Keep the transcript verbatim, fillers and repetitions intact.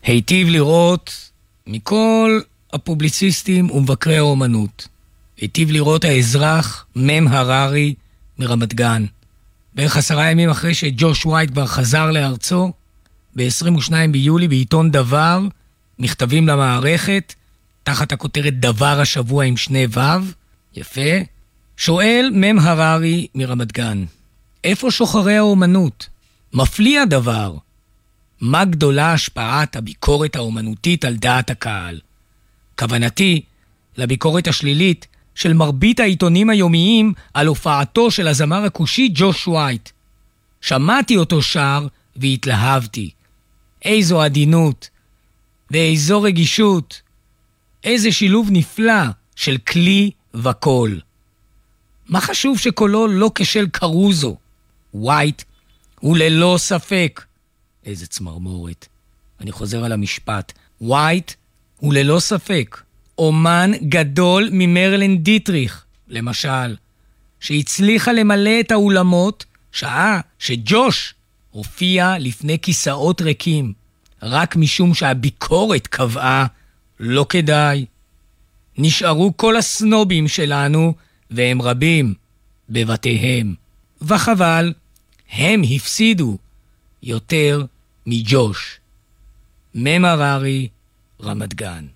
היטיב לראות מכל הפובליציסטים ומבקרי האומנות. היטיב לראות האזרח מם הררי מרמת גן. בערך עשרה ימים אחרי שג'וש ווייט כבר חזר לארצו, ב-עשרים ושניים ביולי בעיתון דבר, מכתבים למערכת, תחת הכותרת דבר השבוע עם שני וו, יפה, שואל מם הררי מרמת גן, איפה שוחרי האומנות? מפליע דבר. מה גדולה השפעת הביקורת האומנותית על דעת הקהל? כוונתי לביקורת השלילית של מרבית העיתונים היומיים על הופעתו של הזמר הכושי ג'וש ווייט. שמעתי אותו שר והתלהבתי. איזו עדינות ואיזו רגישות. איזה שילוב נפלא של כלי וקול. מה חשוב שקולו לא כשל קרוזו? ווייט הוא ללא ספק. איזה צמרמורת. אני חוזר על המשפט. ווייט הוא ללא ספק אומן גדול ממרלין דיטריך, למשל, שהצליחה למלא את האולמות שעה שג'וש הופיע לפני כיסאות ריקים, רק משום שהביקורת קבעה לא כדאי. נשארו כל הסנובים שלנו, והם רבים, בבתיהם. וחבל, הם הפסידו יותר מג'וש. מם הררי, רמת גן.